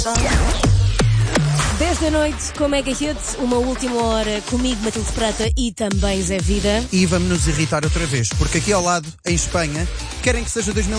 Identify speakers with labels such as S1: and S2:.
S1: 10 da noite com Mega Hits, uma última hora comigo, Matilde Prata e também Zé Vida.
S2: E vamos nos irritar outra vez, porque aqui ao lado, em Espanha, querem que seja 2000